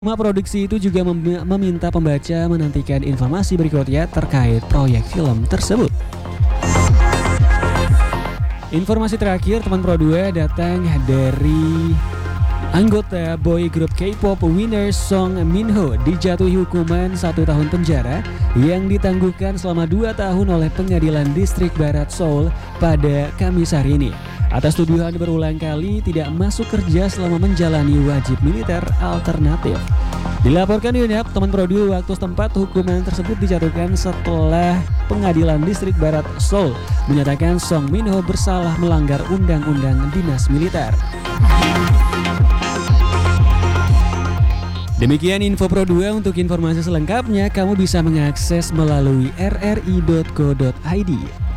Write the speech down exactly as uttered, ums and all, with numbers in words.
Rumah produksi itu juga mem- meminta pembaca menantikan informasi berikutnya terkait proyek film tersebut. Informasi terakhir teman Pro dua datang dari anggota boy group K-pop Winner Song Minho dijatuhi hukuman satu tahun penjara yang ditangguhkan selama dua tahun oleh Pengadilan Distrik Barat Seoul pada Kamis hari ini atas tuduhan berulang kali tidak masuk kerja selama menjalani wajib militer alternatif. Dilaporkan Yonhap, teman Pro dua waktu setempat hukuman tersebut dijatuhkan setelah Pengadilan Distrik Barat Seoul menyatakan Song Minho bersalah melanggar Undang-Undang Dinas Militer. Demikian info Pro dua. Untuk informasi selengkapnya kamu bisa mengakses melalui r r i dot co dot i d.